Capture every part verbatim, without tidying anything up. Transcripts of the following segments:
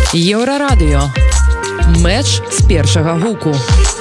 Еўрарадыё. Мэч з першага гуку.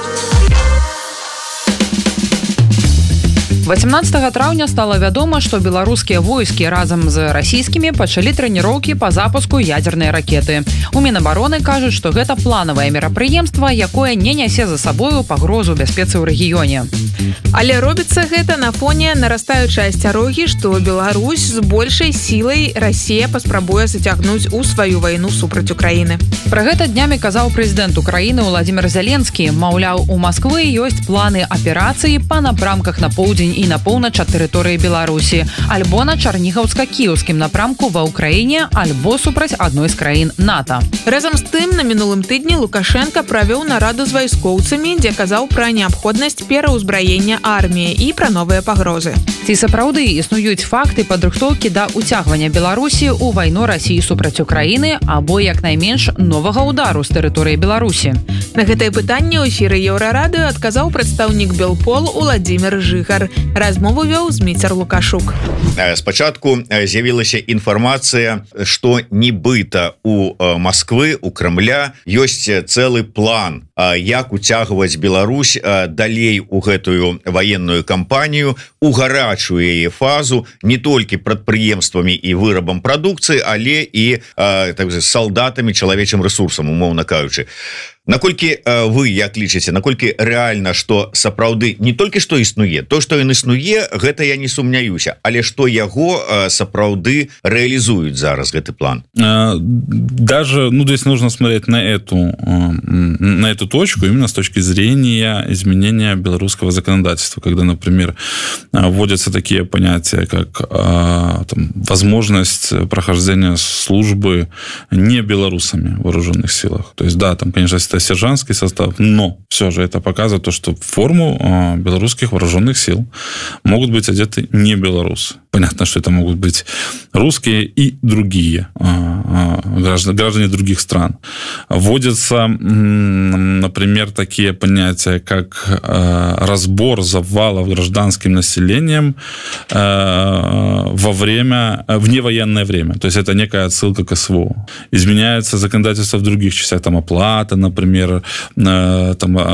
восемнадцатага траўня стала вядома, што беларускія войскі разам з расійскімі пачалі трэніроўкі па запуску ядзернай ракеты. У Мінабароны кажуць, што гэта планавае мерапрыемства, якое не нясе за сабою пагрозу бяспецы ў рэгіёне. Але робіцца гэта на фоне нарастаючай асцярогі, што Беларусь з большай сілай Расія паспрабуе зацягнуць у сваю вайну супраць Украіны. Пра гэта днямі казаў прэзідэнт Украіны Владзімір Зеленскі. Маўляў, у Масквы ёсць планы аперацыі па напрамках на поўдзень і на поўнач ад тэрыторыі Беларусі, альбо на чарнігаўска-кіеўскім напрамку ва Ўкраіне, альбо супраць адной з краін НАТО. Разам з тым, на мінулым тыдні Лукашенка правёў нараду з вайскоўцамі, дзе казаў пра неабходнасць пераўзбраення арміі і пра новыя пагрозы. Ці сапраўды існуюць факты падрыхтоўкі да ўцягвання Беларусі ў вайну Расіі супраць Украіны або, як найменш, новага ўдару з тэрыторыі Беларусі? На гэтае пытанне ў эфіры Еўрарадыё адказаў прадстаўнік Белпол Уладзімір Жыгар. Размову вёў Зміцер Лукашук. Спачатку з'явілася інфармацыя, што нібыта у Масквы, у Крамля ёсць цэлы план, як уцягваць Беларусь далей у гэтую ваенную кампанію, у гарачую яе фазу, не толькі прадпрыемствамі і вырабам прадукцыі, але і так сказать, салдатамі, чалавечым рэсурсам, умоўна кажучы. Наколькі вы, як лічыце, наколькі рэальна, што сапраўды не толькі што існуе, то, што ён існуе, гэта я не сумняюся, але што яго сапраўды рэалізуюць зараз гэты план? Даже, ну, здесь нужно смотреть на эту, на эту точку именно с точки зрения изменения белорусского законодательства, когда, например, вводятся такие понятия, как там, возможность прохождения службы не белорусами в вооруженных силах. То есть, да, там, конечно, это сержантский состав, но все же это показывает то, что в форму э, белорусских вооруженных сил могут быть одеты не белорусы. Понятно, что это могут быть русские и другие э, э, граждане, граждане других стран. Вводятся, м, например, такие понятия, как э, разбор завалов гражданским населением э, во время, в невоенное время. То есть это некая отсылка к СВО. Изменяется законодательство в других частях, там оплата, например, там,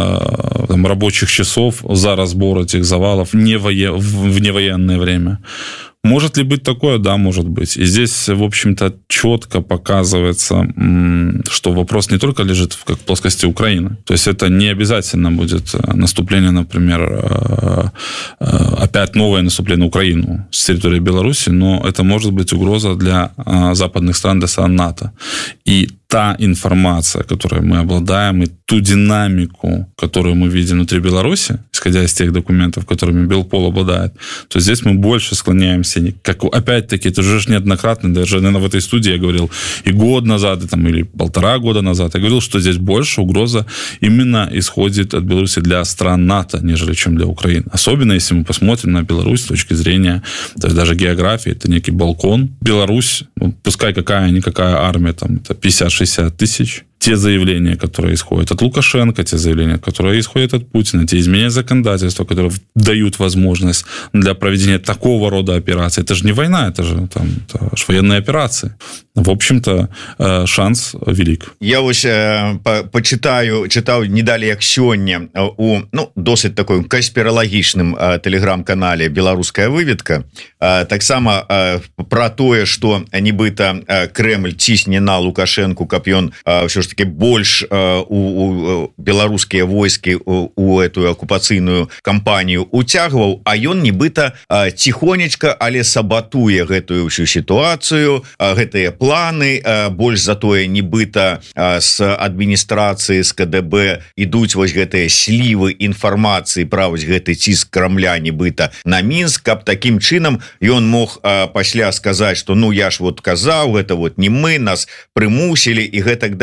там рабочих часов за разбор этих завалов не вое... в невоенное время. Может ли быть такое? Да, может быть. И здесь, в общем-то, четко показывается, что вопрос не только лежит в плоскости Украины. То есть это не обязательно будет наступление, например, опять новое наступление на Украину с территории Беларуси, но это может быть угроза для западных стран, для стран НАТО. И та информация, которой мы обладаем, и ту динамику, которую мы видим внутри Беларуси, исходя из тех документов, которыми Белпол обладает, то здесь мы больше склоняемся, как, опять-таки, это уже неоднократно, даже, наверное, в этой студии я говорил и год назад, и, там, или полтора года назад, я говорил, что здесь больше угроза именно исходит от Беларуси для стран НАТО, нежели чем для Украины. Особенно, если мы посмотрим на Беларусь с точки зрения, то есть даже географии, это некий балкон. Беларусь, пускай какая-никакая армия, там, это пятьдесят-шестьдесят тысяч. Те заявления, которые исходят от Лукашенко, те заявления, которые исходят от Путина, те изменения законодательства, которые дают возможность для проведения такого рода операций. Это же не война, это же, там, это же военные операции. В общем-то, шанс велик. Я ось почитаю, читал не далее, как сегодня, у ну, досить такой конспирологичном телеграм-канале «Белорусская выведка». Так само про то, что нібыта Кремль цісне на Лукашенко, каб ён все ж таки больш у, у беларускія войскі у, у эту акупацыйную кампанію уцягваў, а ён нібыта ціхонечка, але сабатуе гэтую ўсю сітуацыю, гэтыя планы, больш затое нібыта з адміністрацыі, з КДБ ідуць вось гэтыя слівы інфармацыі пра вось гэты ціск Крамля нібыта на Мінск, каб такім чынам ён мог пасля сказаць, што ну я ж вот казаў, гэта вот не мы, нас прымусілі і гэтак далей.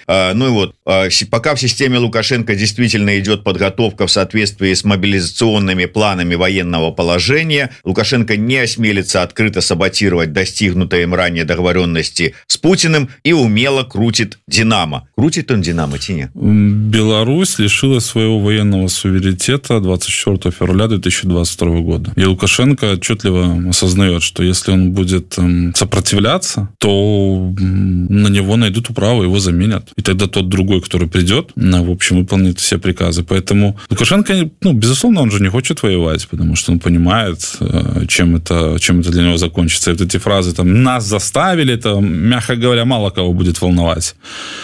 Ну и вот, пока в системе Лукашенко действительно идет подготовка в соответствии с мобилизационными планами военного положения, Лукашенко не осмелится открыто саботировать достигнутые им ранее договоренности с Путиным и умело крутит «Динамо». Крутит он «Динамо», чи не? Беларусь лишилась своего военного суверенитета двадцать четвёртого февраля две тысячи двадцать второго года. И Лукашенко отчетливо осознает, что если он будет сопротивляться, то на него найдут управу, его заменят. И тогда тот другой, который придет, в общем, выполнит все приказы. Поэтому Лукашенко, ну, безусловно, он же не хочет воевать, потому что он понимает, чем это, чем это для него закончится. И вот эти фразы, там, нас заставили, это, мягко говоря, мало кого будет волновать.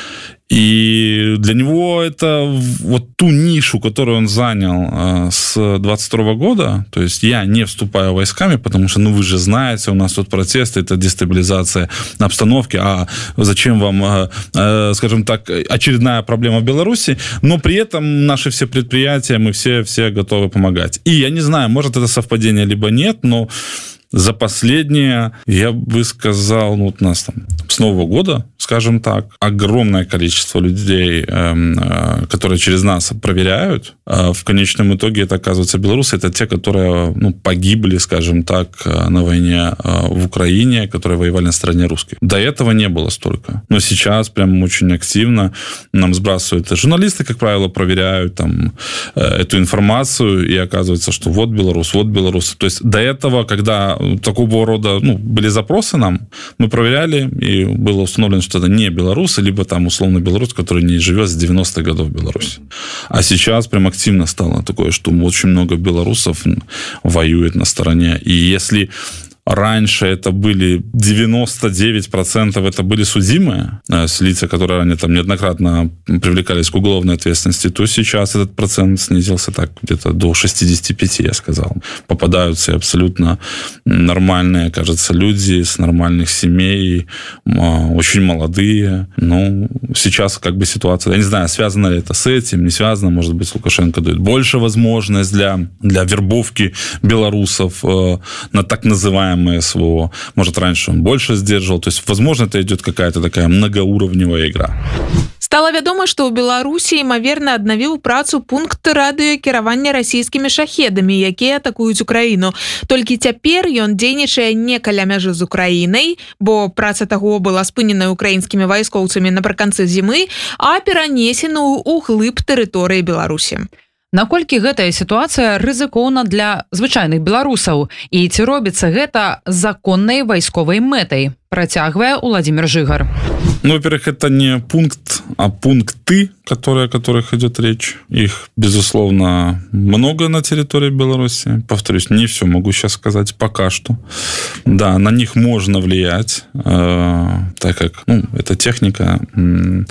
И для него это вот ту нишу, которую он занял с двадцать второго года, то есть я не вступаю войсками, потому что, ну, вы же знаете, у нас тут протесты, это дестабилизация обстановки, а зачем вам, скажем так, очередная проблема в Беларуси, но при этом наши все предприятия, мы все, все готовы помогать. И я не знаю, может это совпадение, либо нет, но за последние, я бы сказал, ну, вот у нас там с Нового года, скажем так, огромное количество людей, которые через нас проверяют. В конечном итоге это, оказывается, белорусы. Это те, которые, ну, погибли, скажем так, на войне в Украине, которые воевали на стороне русских. До этого не было столько. Но сейчас прям очень активно нам сбрасывают. Журналисты, как правило, проверяют там эту информацию, и оказывается, что вот белорус, вот белорус. То есть до этого, когда такого рода, ну, были запросы нам, мы проверяли, и было установлено, что это не белорусы, либо там условно белорус, который не живет с девяностых годов в Беларуси. А сейчас прям активно стало такое, что очень много белорусов воюет на стороне. И если раньше это были девяносто девять процентов это были судимые с лица, которые ранее там неоднократно привлекались к уголовной ответственности, то сейчас этот процент снизился так где-то до шестьдесят пять, я сказал. Попадаются абсолютно нормальные, кажется, люди с нормальных семей, очень молодые. Ну, сейчас как бы ситуация, я не знаю, связано ли это с этим, не связано, может быть, Лукашенко дает больше возможность для, для вербовки белорусов на так называемые СВО. Может, раньше он больше сдерживал. То есть, возможно, это идет какая-то такая многоуровневая игра. Стала вядома, што ў Беларусі, імаверна, аднавіў працу пункт радыёкіравання расійскімі шахедамі, якія атакуюць Украіну. Толькі цяпер ён дзейнічае не каля мяжы з Украінай, бо праца таго была спыненая украінскімі вайскоўцамі напрыканцы зімы, а перанесена ў глыб тэрыторыі Беларусі. Наколькі гэтая сітуацыя рызыкоўна для звычайных беларусаў і ці робіцца гэта законнай вайсковай мэтай, працягвае Владимир Жигар. Ну, во-первых, это не пункт, а пункты, которые, о которых идет речь. Их, безусловно, много на территории Беларуси. Повторюсь, не все могу сейчас сказать пока что. Да, на них можно влиять, э, так как, ну, это техника, э,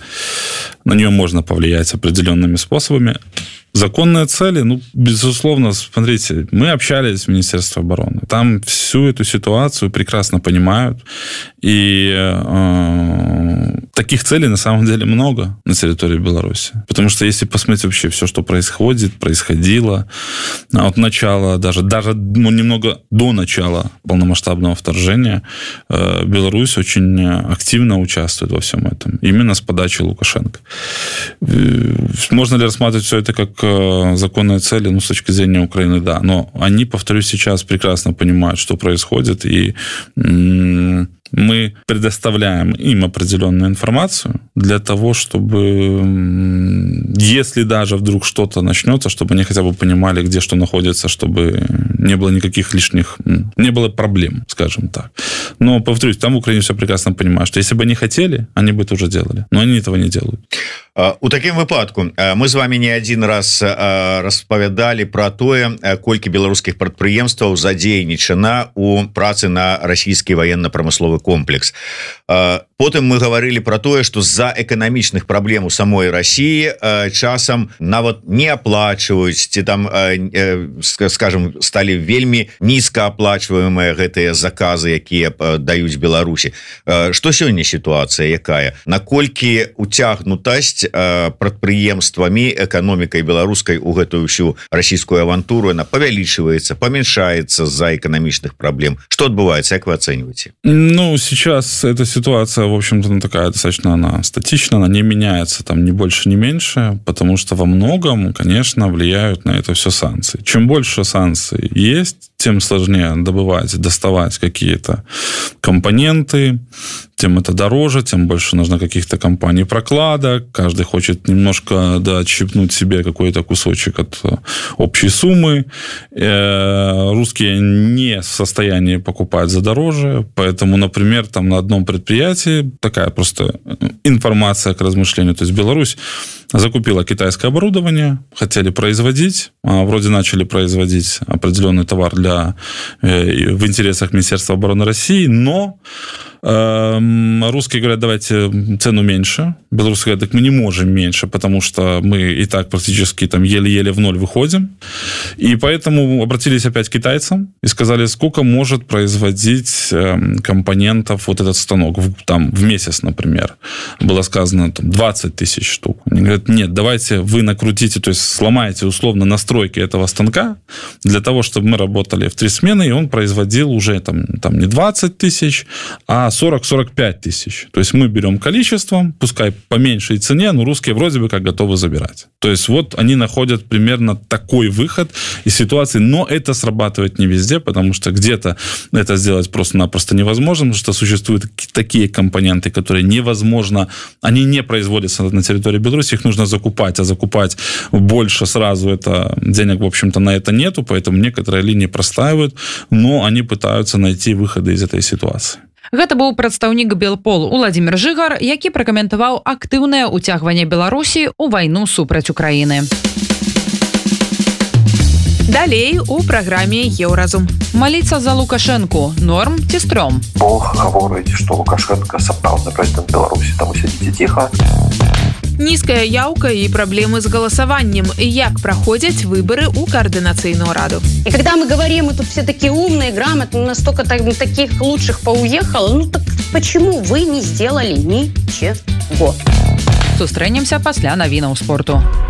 на нее можно повлиять определенными способами. Законные цели, ну, безусловно, смотрите, мы общались с Министерством обороны. Там всю эту ситуацию прекрасно понимают. И э, таких целей на самом деле много на территории Беларуси. Потому что если посмотреть вообще все, что происходит, происходило от начала, даже, даже ну, немного до начала полномасштабного вторжения, э, Беларусь очень активно участвует во всем этом. Именно с подачи Лукашенко. Можно ли рассматривать все это как законные цели, ну, с точки зрения Украины, да. Но они, повторюсь, сейчас прекрасно понимают, что происходит, и м- мы предоставляем им определенную информацию для того, чтобы, если даже вдруг что-то начнется, чтобы они хотя бы понимали, где что находится, чтобы не было никаких лишних, не было проблем, скажем так. Но, повторюсь, там в Украине все прекрасно понимают, что если бы они хотели, они бы это уже делали. Но они этого не делают. У такім выпадку мы з вами не один раз распавядалі про тое, колькі беларускіх прадпрыемстваў задзейнічана у працы на расійскі военно-прамысловы комплекс. Потым мы гаварылі про тое, што з-за эканамічных праблем у самой России часам нават не аплачваюць, ці там, скажем, сталі вельмі нізкааплачваемыя гэтыя заказы, якія даюць Беларусі. Што сёння сітуацыя якая? Наколькі уцягнутасць прадпрыемствамі, эканомікай беларускай у гэтую всю расійскую авантуру, она павялічваецца, памяншаецца з-за эканамічных праблем. Что адбываецца, як вы ацэньваеце? Ну, сейчас эта ситуация в общем-то, ну, такая достаточно она статична, она не меняется там ни больше, ни меньше, потому что во многом, конечно, влияют на это все санкции. Чем больше санкций есть, тем сложнее добывать, доставать какие-то компоненты, тем это дороже, тем больше нужно каких-то компаний прокладок, каждый хочет немножко доотщипнуть себе какой-то кусочек от общей суммы. Русские не в состоянии покупать за дороже, поэтому, например, там на одном предприятии, такая просто информация к размышлению, то есть Беларусь закупила китайское оборудование, хотели производить, вроде начали производить определенный товар для, в интересах Министерства обороны России, но русские говорят, давайте цену меньше. Белорусские говорят, так мы не можем меньше, потому что мы и так практически там еле-еле в ноль выходим. И поэтому обратились опять к китайцам и сказали, сколько может производить компонентов вот этот станок там в месяц, например. Было сказано там, двадцать тысяч штук. Они говорят, нет, давайте вы накрутите, то есть сломаете условно настройки этого станка для того, чтобы мы работали в три смены, и он производил уже там, там не двадцать тысяч, а сорок-сорок пять тысяч. То есть мы берем количеством, пускай по меньшей цене, но русские вроде бы как готовы забирать. То есть вот они находят примерно такой выход из ситуации, но это срабатывает не везде, потому что где-то это сделать просто-напросто невозможно, потому что существуют такие компоненты, которые невозможно, они не производятся на территории Беларуси, их нужно закупать, а закупать больше сразу, это денег, в общем-то, на это нету, поэтому некоторые линии простаивают, но они пытаются найти выходы из этой ситуации. Гэта быў прадстаўнік Белпол Уладзімір Жыгар, які пракаментаваў актыўнае ўцягванне Беларусі ў вайну супраць Украіны. Далей у праграме Еўразум. Маліцца за Лукашэнку. Норм ці стрём? Бог гаворыць, што Лукашэнка сапраўдны прэзідэнт Беларусі, таму сядзіце ціха. Низкая яўка и проблемы с голосованием. Як проходят выборы у координационного раду. И когда мы говорим, мы тут все такие умные, грамотные, настолько так, таких лучших поуехало, ну так почему вы не сделали ничего? Сустрэнемся пасля навінаў спорту.